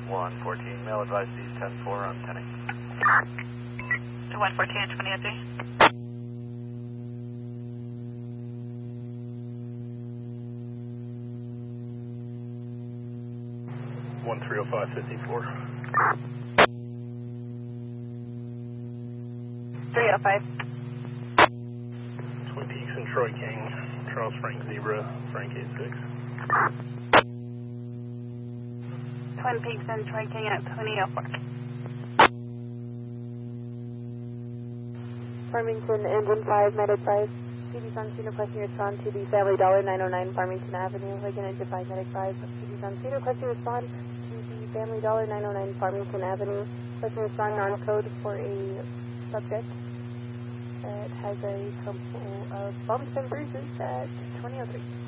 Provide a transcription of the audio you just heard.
114, mail advice D10-4 on 10-8. 114 and 20-3. 1305-54. 305. Twin Peaks and Troy King, Charles Frank Zebra, Frank 86. Twin Peaks and Troy King at 2004. Farmington, Engine 5, Med 5. PD San Cedar, requesting respond to the Family Dollar 909 Farmington Avenue. Again, Engine 5, Medic 5. PD San Cedar, requesting respond to the Family Dollar 909 Farmington Avenue. Requesting respond non-code for a subject that has a couple of bumps and bruises at 2003.